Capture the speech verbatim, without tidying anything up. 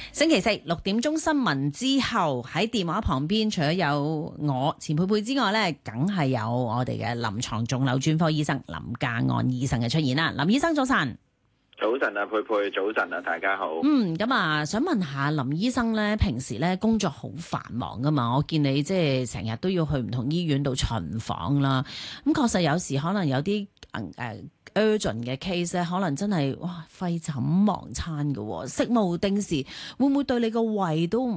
星期四六點鐘新聞之後，喺電話旁邊除咗有我錢佩佩之外咧，梗係有我哋嘅臨床腫瘤專科醫生林家安醫生嘅出現啦。林醫生早晨。 早晨啊，佩佩，早晨啊，大家好。 嗯，咁啊，想問下林醫生咧，平時咧工作好繁忙噶嘛？我見你即係成日都要去唔同醫院度巡訪啦。咁確實有時可能有啲誒 urgent 嘅 case 咧，可能真係哇廢寢忘餐噶。食無定時，會唔會對你個胃都